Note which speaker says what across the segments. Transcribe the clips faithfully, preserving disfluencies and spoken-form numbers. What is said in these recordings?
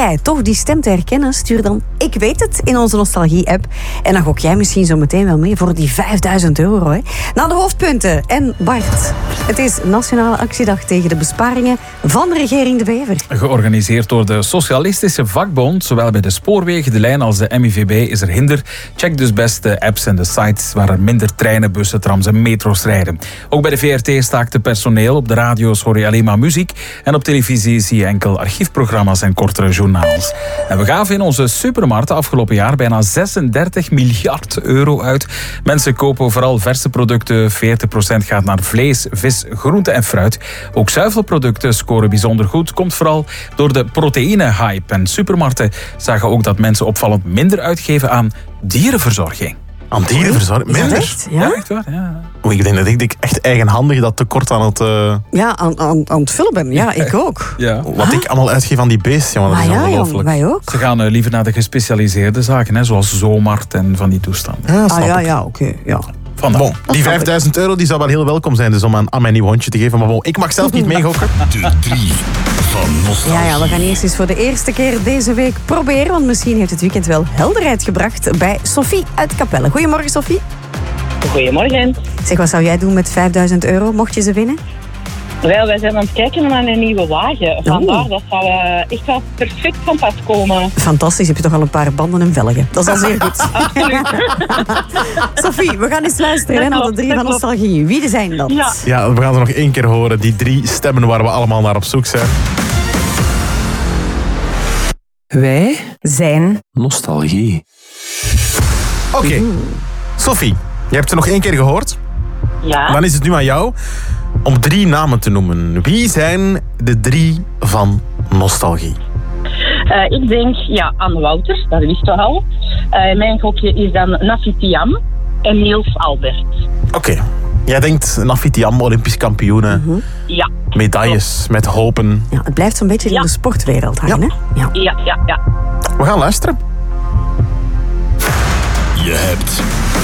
Speaker 1: jij toch die stem te herkennen? Stuur dan Ik weet het in onze Nostalgie-app. En dan gok jij misschien zo meteen wel mee voor die vijfduizend euro. Hè? Nou, de hoofdpunten. En Bart, het is Nationale Actiedag tegen de besparingen van de regering De Wever.
Speaker 2: Georganiseerd door de Socialistische Vakbond, zowel bij de spoorwegen, de lijn als de M I V B, is er hinder. Check dus best de apps en de sites waar er minder treinen, bussen, trams en metro's rijden. Ook bij de V R T staakte personeel. Op de radio's hoor je alleen maar muziek. En op televisie zie je enkel archiefprogramma's en kortere journaals. En we gaven in onze supermarkt afgelopen jaar bijna zesendertig miljard euro uit. Mensen kopen vooral verse producten. veertig procent gaat naar vlees, vis, groente en fruit. Ook zuivelproducten scoren bijzonder goed. Komt vooral door de proteïne-hype. En supermarkten zagen ook dat mensen opvallend minder uitgeven aan dierenverzorging.
Speaker 3: Aan dierenverzorging? Minder?
Speaker 1: Echt? Ja?
Speaker 2: Ja, echt waar. Ja.
Speaker 3: O, ik denk dat ik denk echt eigenhandig dat tekort aan het... Uh...
Speaker 1: Ja, aan, aan, aan het vullen ben. Ja, ik ook.
Speaker 2: Ja.
Speaker 3: Wat ik allemaal uitgeef aan die beesten, jongen, dat
Speaker 1: Ah
Speaker 3: is
Speaker 1: ja,
Speaker 3: ongelooflijk.
Speaker 1: jong, wij ook.
Speaker 2: Ze gaan uh, liever naar de gespecialiseerde zaken, hè, zoals Zoomart en van die toestanden.
Speaker 3: Ja, snap
Speaker 1: Ah ja,
Speaker 3: ik.
Speaker 1: ja, oké. Okay, ja.
Speaker 2: Vandaar.
Speaker 3: Bon, die vijfduizend euro die zou wel heel welkom zijn dus om aan, aan mijn nieuw hondje te geven. Maar bon, ik mag zelf niet meegokken.
Speaker 4: De drie van Nostalgie.
Speaker 1: Ja, ja, we gaan eerst eens voor de eerste keer deze week proberen. Want misschien heeft het weekend wel helderheid gebracht bij Sophie uit Capelle. Goedemorgen, Sophie.
Speaker 5: Goedemorgen.
Speaker 1: Zeg, wat zou jij doen met vijfduizend euro, mocht je ze winnen?
Speaker 5: Wel, wij zijn aan het kijken naar een nieuwe wagen. Vandaar,
Speaker 1: Oeh.
Speaker 5: dat zou uh, echt wel perfect van pas komen.
Speaker 1: Fantastisch, heb je toch al een paar banden en velgen. Dat is al zeer goed.
Speaker 5: Absoluut.
Speaker 1: Sophie, we gaan eens luisteren hè,
Speaker 5: Dat
Speaker 1: naar de
Speaker 5: klopt,
Speaker 1: drie
Speaker 5: dat
Speaker 1: van
Speaker 5: klopt.
Speaker 1: Nostalgie. Wie zijn dat?
Speaker 5: Ja.
Speaker 3: Ja, we gaan ze nog één keer horen. Die drie stemmen waar we allemaal naar op zoek zijn.
Speaker 6: Wij
Speaker 1: Zijn.
Speaker 6: Nostalgie.
Speaker 3: Oké, Sophie, je hebt ze nog één keer gehoord.
Speaker 5: Ja.
Speaker 3: Dan is het nu aan jou om drie namen te noemen. Wie zijn de drie van Nostalgie?
Speaker 5: Uh, ik denk, ja, aan Wouter, dat wist je al. Uh, mijn gokje is dan Nafitiam en Niels Albert.
Speaker 3: Oké, okay. Jij denkt Nafitiam, Olympisch kampioenen,
Speaker 1: Mhm.
Speaker 5: Ja.
Speaker 3: medailles met hopen.
Speaker 1: Ja, het blijft zo'n beetje in
Speaker 5: Ja.
Speaker 1: de sportwereld hangen.
Speaker 3: Ja.
Speaker 1: Hè? Ja.
Speaker 5: Ja, ja, ja.
Speaker 3: We gaan luisteren.
Speaker 4: Je hebt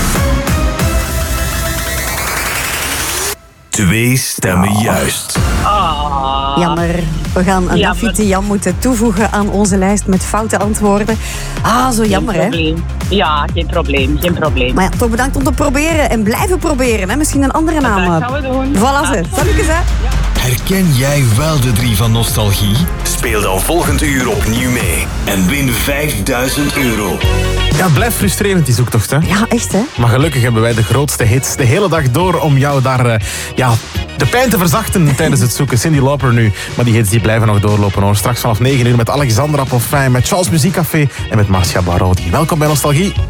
Speaker 4: twee stemmen juist.
Speaker 5: Ah.
Speaker 1: Jammer. We gaan een
Speaker 5: Jammer.
Speaker 1: Nafitiam moeten toevoegen aan onze lijst met foute antwoorden. Ah, zo jammer hè.
Speaker 5: Geen probleem. Ja, geen probleem, geen probleem.
Speaker 1: Maar ja, toch bedankt om te proberen en blijven proberen. Hè? Misschien een andere naam.
Speaker 5: Dat gaan we doen.
Speaker 1: Voilà ze. Salutjes hè.
Speaker 4: Herken jij wel de drie van Nostalgie? Speel dan volgend uur opnieuw mee en win vijfduizend euro.
Speaker 3: Ja, het blijft frustrerend die zoektocht, hè?
Speaker 1: Ja, echt hè.
Speaker 3: Maar gelukkig hebben wij de grootste hits de hele dag door om jou daar uh, ja, de pijn te verzachten tijdens het zoeken. Cyndi Lauper nu. Maar die hits die blijven nog doorlopen hoor. Straks vanaf negen uur met Alexandra Poffin, met Charles Muziekcafé en met Marcia Barodi. Welkom bij Nostalgie.